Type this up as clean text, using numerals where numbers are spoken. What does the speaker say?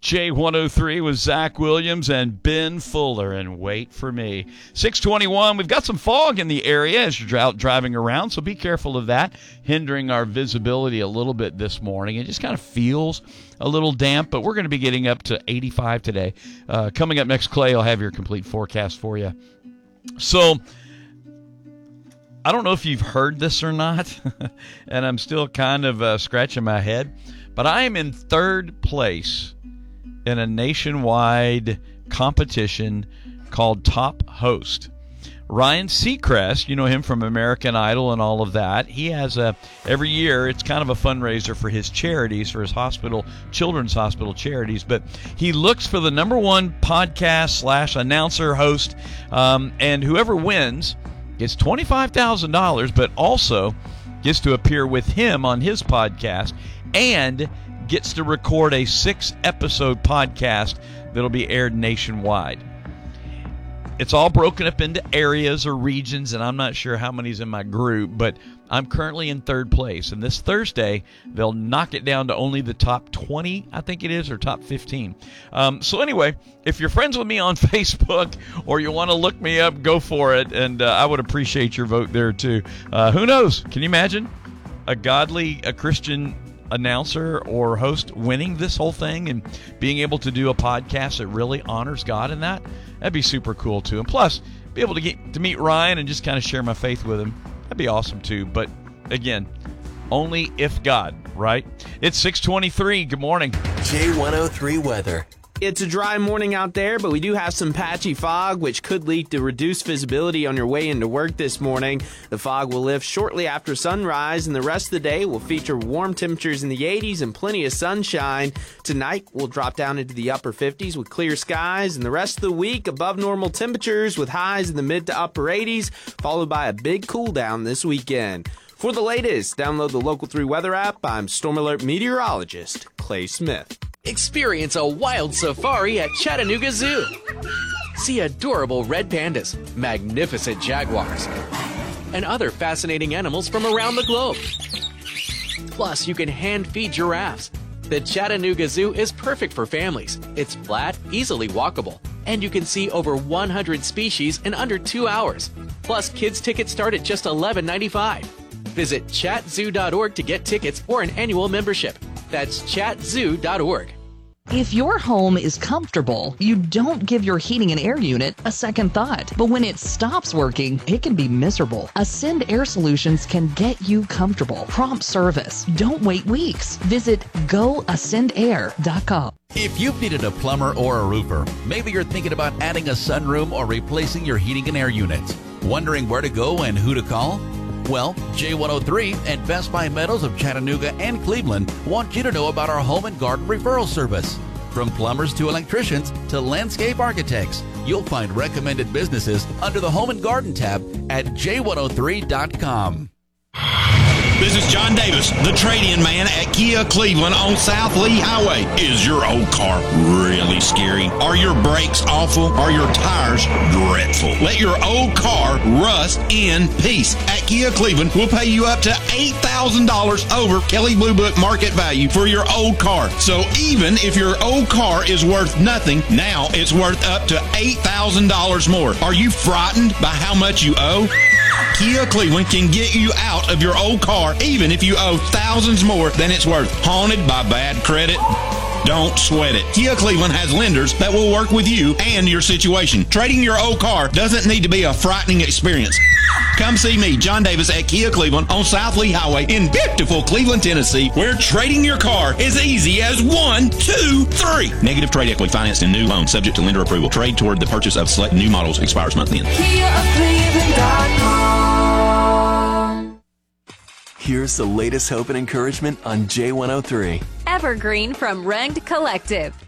J103 with Zach Williams and Ben Fuller, and wait for me. 621, we've got some fog in the area as you're out driving around, so be careful of that, hindering our visibility a little bit this morning. It just kind of feels a little damp, but we're going to be getting up to 85 today. Coming up next, Clay will have your complete forecast for you. So, I don't know if you've heard this or not, and I'm still kind of scratching my head, but I am in third place in a nationwide competition called Top Host. Ryan Seacrest, you know him from American Idol and all of that. He has every year, it's kind of a fundraiser for his charities, for his hospital, children's hospital charities. But he looks for the number one podcast / announcer host, and whoever wins gets $25,000, but also gets to appear with him on his podcast and gets to record a 6-episode podcast that'll be aired nationwide. It's all broken up into areas or regions, and I'm not sure how many's in my group, but I'm currently in third place. And this Thursday, they'll knock it down to only the top 20, I think it is, or top 15. So anyway, if you're friends with me on Facebook or you want to look me up, go for it, and I would appreciate your vote there too. Who knows? Can you imagine a Christian announcer or host winning this whole thing and being able to do a podcast that really honors God in that? That'd be super cool too. And plus, be able to get to meet Ryan and just kind of share my faith with him. That'd be awesome too. But again, only if God, right? It's 6:23. Good morning. J103 weather. It's a dry morning out there, but we do have some patchy fog, which could lead to reduced visibility on your way into work this morning. The fog will lift shortly after sunrise, and the rest of the day will feature warm temperatures in the 80s and plenty of sunshine. Tonight, we'll drop down into the upper 50s with clear skies, and the rest of the week, above normal temperatures with highs in the mid to upper 80s, followed by a big cool down this weekend. For the latest, download the Local 3 weather app. I'm Storm Alert meteorologist Clay Smith. Experience a wild safari at Chattanooga Zoo. See adorable red pandas, magnificent jaguars, and other fascinating animals from around the globe. Plus, you can hand-feed giraffes. The Chattanooga Zoo is perfect for families. It's flat, easily walkable, and you can see over 100 species in under 2 hours. Plus, kids' tickets start at just $11.95. Visit chatzoo.org to get tickets or an annual membership. That's chatzoo.org. If your home is comfortable, you don't give your heating and air unit a second thought. But when it stops working, it can be miserable. Ascend Air Solutions can get you comfortable. Prompt service. Don't wait weeks. Visit goascendair.com. If you've needed a plumber or a roofer, maybe you're thinking about adding a sunroom or replacing your heating and air units. Wondering where to go and who to call? Well, J103 and Best Buy Metals of Chattanooga and Cleveland want you to know about our home and garden referral service. From plumbers to electricians to landscape architects, you'll find recommended businesses under the Home and Garden tab at j103.com. This is John Davis, the trade-in man at Kia Cleveland on South Lee Highway. Is your old car really scary? Are your brakes awful? Are your tires dreadful? Let your old car rust in peace. At Kia Cleveland, we'll pay you up to $8,000 over Kelley Blue Book market value for your old car. So even if your old car is worth nothing, now it's worth up to $8,000 more. Are you frightened by how much you owe? Kia Cleveland can get you out of your old car even if you owe thousands more than it's worth. Haunted by bad credit? Don't sweat it. Kia Cleveland has lenders that will work with you and your situation. Trading your old car doesn't need to be a frightening experience. Come see me, John Davis, at Kia Cleveland on South Lee Highway in beautiful Cleveland, Tennessee, where trading your car is easy as 1, 2, 3. Negative trade equity financed in new loan subject to lender approval. Trade toward the purchase of select new models expires month end. KiaofCleveland.com. Here's the latest hope and encouragement on J103. Evergreen from Rengd Collective.